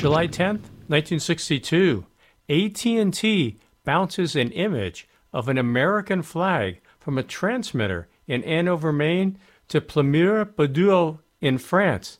July 10th, 1962, AT&T bounces an image of an American flag from a transmitter in Andover, Maine to Plumeur-Bordeaux in France,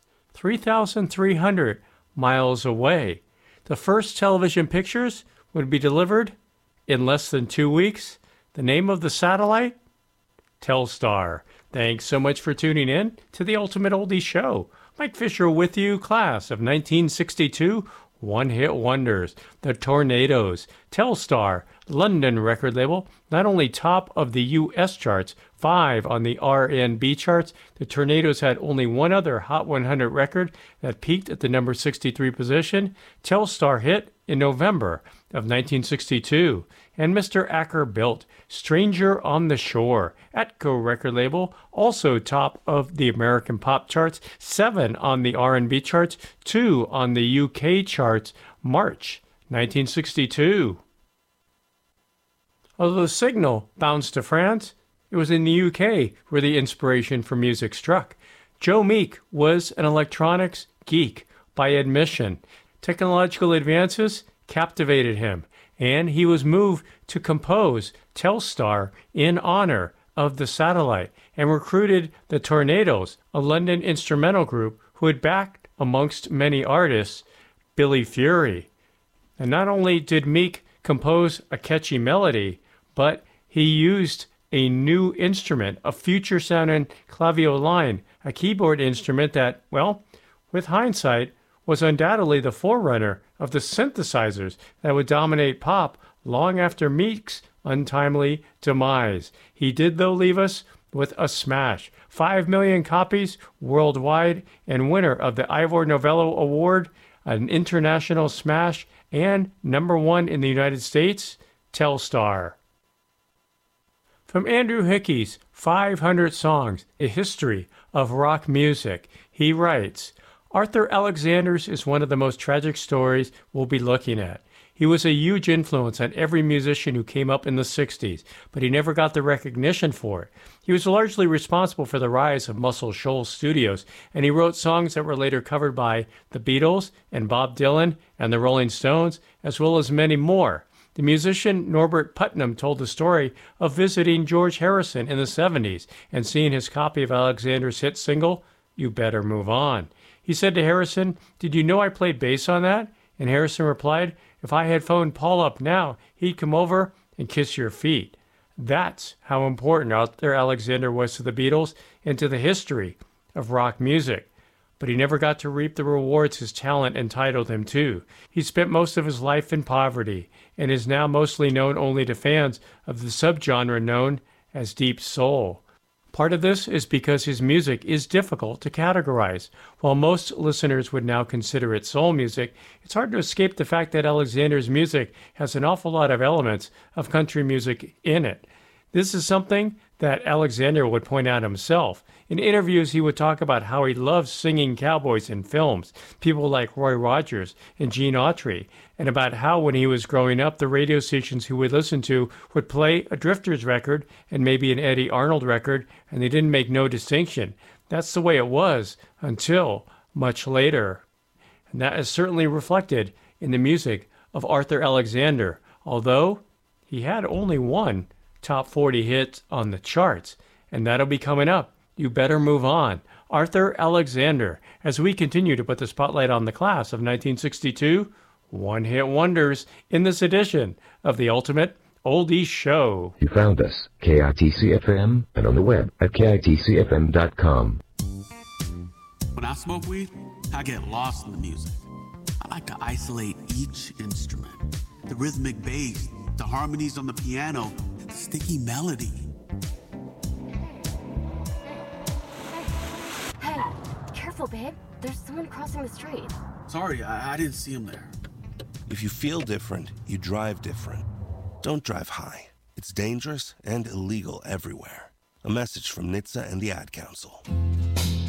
3,300 miles away. The first television pictures would be delivered in less than 2 weeks. The name of the satellite? Telstar. Thanks so much for tuning in to the Ultimate Oldie Show. Mike Fisher with you, class of 1962, one-hit wonders, the Tornadoes, Telstar, London record label, not only top of the U.S. charts, 5 on the R&B charts, the Tornadoes had only one other Hot 100 record that peaked at the number 63 position. Telstar hit in November of 1962. And Mr. Acker built Stranger on the Shore, Atco record label, also top of the American pop charts, 7 on the R&B charts, 2 on the UK charts, March 1962. Although Signal bounced to France, it was in the UK where the inspiration for music struck. Joe Meek was an electronics geek by admission. Technological advances captivated him, and he was moved to compose Telstar in honor of the satellite and recruited the Tornadoes, a London instrumental group who had backed, amongst many artists, Billy Fury. And not only did Meek compose a catchy melody, but he used a new instrument, a future-sounding clavioline, a keyboard instrument that, well, with hindsight, was undoubtedly the forerunner of the synthesizers that would dominate pop long after Meek's untimely demise. He did, though, leave us with a smash. 5 million copies worldwide, and winner of the Ivor Novello Award, an international smash, and number 1 in the United States, Telstar. From Andrew Hickey's 500 Songs, A History of Rock Music, he writes, Arthur Alexander's is one of the most tragic stories we'll be looking at. He was a huge influence on every musician who came up in the 60s, but he never got the recognition for it. He was largely responsible for the rise of Muscle Shoals Studios, and he wrote songs that were later covered by the Beatles and Bob Dylan and the Rolling Stones, as well as many more. The musician Norbert Putnam told the story of visiting George Harrison in the 70s and seeing his copy of Alexander's hit single, You Better Move On. He said to Harrison, "Did you know I played bass on that?" And Harrison replied, "If I had phoned Paul up now, he'd come over and kiss your feet." That's how important Arthur Alexander was to the Beatles and to the history of rock music. But he never got to reap the rewards his talent entitled him to. He spent most of his life in poverty and is now mostly known only to fans of the subgenre known as Deep Soul. Part of this is because his music is difficult to categorize. While most listeners would now consider it soul music, it's hard to escape the fact that Alexander's music has an awful lot of elements of country music in it. This is something that Alexander would point out himself. In interviews, he would talk about how he loves singing cowboys in films, people like Roy Rogers and Gene Autry, and about how when he was growing up, the radio stations he would listen to would play a Drifters record and maybe an Eddie Arnold record, and they didn't make no distinction. That's the way it was until much later. And that is certainly reflected in the music of Arthur Alexander, although he had only one top 40 hits on the charts, and that'll be coming up. You Better Move On. Arthur Alexander, as we continue to put the spotlight on the class of 1962 one-hit wonders in this edition of the Ultimate Oldie Show. You found us, KITC-FM, and on the web at KITCFM.com. When I smoke weed, I get lost in the music. I like to isolate each instrument. The rhythmic bass, the harmonies on the piano, the sticky melody. Hey, careful, babe. There's someone crossing the street. Sorry, I didn't see him there. If you feel different, you drive different. Don't drive high. It's dangerous and illegal everywhere. A message from NHTSA and the Ad Council.